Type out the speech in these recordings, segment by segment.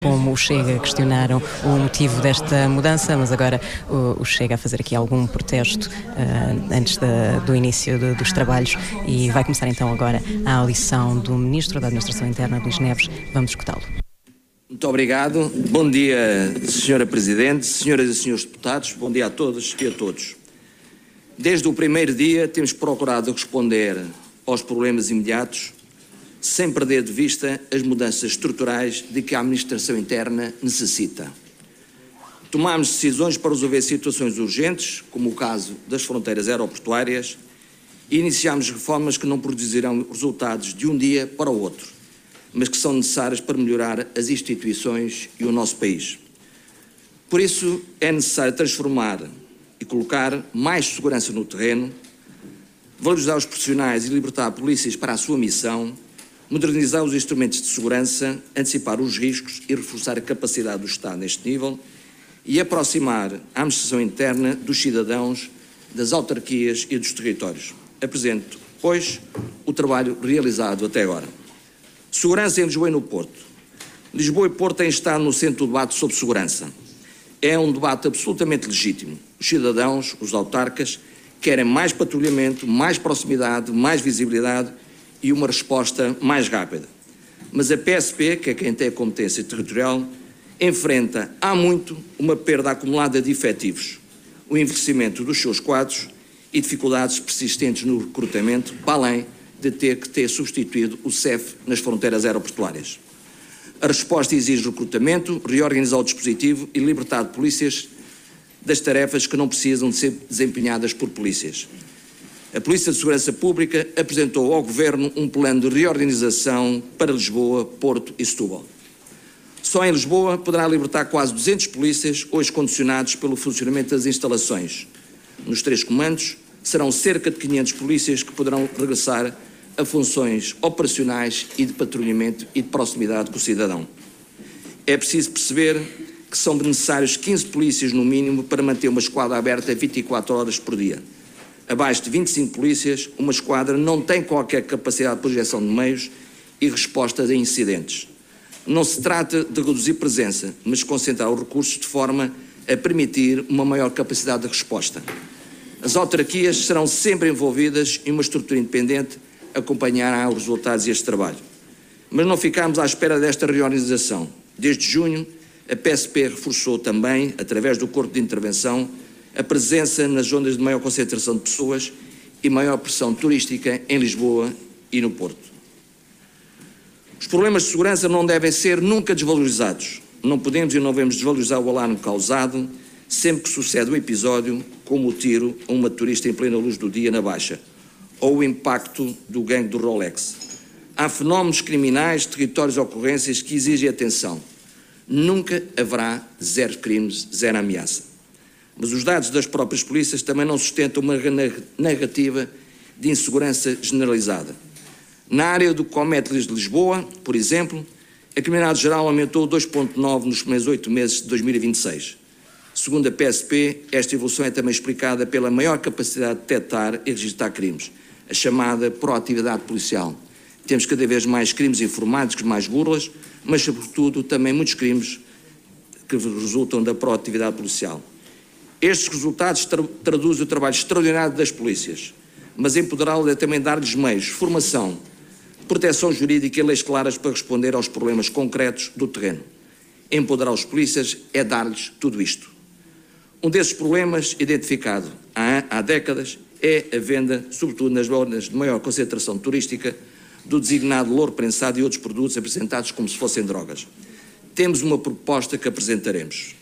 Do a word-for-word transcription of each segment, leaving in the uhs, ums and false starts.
Como o Chega questionaram o motivo desta mudança, mas agora o, o Chega a fazer aqui algum protesto uh, antes da, do início de, dos trabalhos, e vai começar então agora a audição do Ministro da Administração Interna, Luís Neves. Vamos escutá-lo. Muito obrigado. Bom dia, senhora Presidente, senhoras e senhores deputados, bom dia a todas e a todos. Desde o primeiro dia temos procurado responder aos problemas imediatos, sem perder de vista as mudanças estruturais de que a Administração Interna necessita. Tomámos decisões para resolver situações urgentes, como o caso das fronteiras aeroportuárias, e iniciámos reformas que não produzirão resultados de um dia para o outro, mas que são necessárias para melhorar as instituições e o nosso país. Por isso, é necessário transformar e colocar mais segurança no terreno, valorizar os profissionais e libertar polícias para a sua missão, modernizar os instrumentos de segurança, antecipar os riscos e reforçar a capacidade do Estado neste nível e aproximar a administração interna dos cidadãos, das autarquias e dos territórios. Apresento, pois, o trabalho realizado até agora. Segurança em Lisboa e no Porto. Lisboa e Porto têm estado no centro do debate sobre segurança. É um debate absolutamente legítimo. Os cidadãos, os autarcas, querem mais patrulhamento, mais proximidade, mais visibilidade e uma resposta mais rápida. Mas a P S P, que é quem tem a competência territorial, enfrenta há muito uma perda acumulada de efetivos, o envelhecimento dos seus quadros e dificuldades persistentes no recrutamento, para além de ter que ter substituído o C E F nas fronteiras aeroportuárias. A resposta exige recrutamento, reorganizar o dispositivo e libertar polícias das tarefas que não precisam de ser desempenhadas por polícias. A Polícia de Segurança Pública apresentou ao Governo um plano de reorganização para Lisboa, Porto e Setúbal. Só em Lisboa poderá libertar quase duzentos polícias, hoje condicionados pelo funcionamento das instalações. Nos três comandos, serão cerca de quinhentos polícias que poderão regressar a funções operacionais e de patrulhamento e de proximidade com o cidadão. É preciso perceber que são necessários quinze polícias no mínimo para manter uma esquadra aberta vinte e quatro horas por dia. Abaixo de vinte e cinco polícias, uma esquadra não tem qualquer capacidade de projeção de meios e resposta a incidentes. Não se trata de reduzir presença, mas de concentrar os recursos de forma a permitir uma maior capacidade de resposta. As autarquias serão sempre envolvidas e uma estrutura independente acompanhará os resultados deste trabalho. Mas não ficámos à espera desta reorganização. Desde junho, a P S P reforçou também, através do Corpo de Intervenção, a presença nas zonas de maior concentração de pessoas e maior pressão turística em Lisboa e no Porto. Os problemas de segurança não devem ser nunca desvalorizados. Não podemos e não devemos desvalorizar o alarme causado sempre que sucede um episódio, como o tiro a uma turista em plena luz do dia na Baixa, ou o impacto do gangue do Rolex. Há fenómenos criminais, territórios e ocorrências que exigem atenção. Nunca haverá zero crimes, zero ameaça. Mas os dados das próprias polícias também não sustentam uma narrativa de insegurança generalizada. Na área do Comételis de Lisboa, por exemplo, a criminalidade geral aumentou dois vírgula nove nos primeiros oito meses de dois mil e vinte e seis. Segundo a P S P, esta evolução é também explicada pela maior capacidade de detectar e registrar crimes, a chamada proatividade policial. Temos cada vez mais crimes informáticos, mais burlas, mas sobretudo também muitos crimes que resultam da proatividade policial. Estes resultados tra traduzem o trabalho extraordinário das polícias, mas empoderá-las é também dar-lhes meios, formação, proteção jurídica e leis claras para responder aos problemas concretos do terreno. Empoderar os polícias é dar-lhes tudo isto. Um desses problemas, identificado há, há décadas, é a venda, sobretudo nas zonas de maior concentração turística, do designado louro prensado e outros produtos apresentados como se fossem drogas. Temos uma proposta que apresentaremos.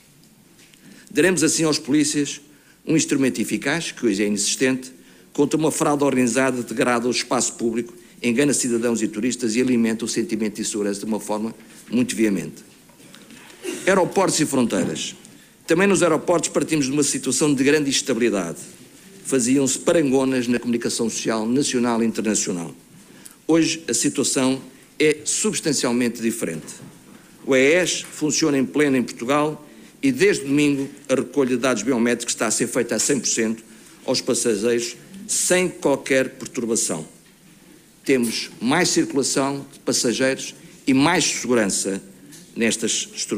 Daremos assim aos polícias um instrumento eficaz, que hoje é inexistente, contra uma fraude organizada que degrada o espaço público, engana cidadãos e turistas e alimenta o sentimento de insegurança de uma forma muito veemente. Aeroportos e fronteiras. Também nos aeroportos partimos de uma situação de grande instabilidade. Faziam-se parangonas na comunicação social nacional e internacional. Hoje a situação é substancialmente diferente. O E E S funciona em pleno em Portugal e desde domingo a recolha de dados biométricos está a ser feita a cem por cento aos passageiros sem qualquer perturbação. Temos mais circulação de passageiros e mais segurança nestas estruturas.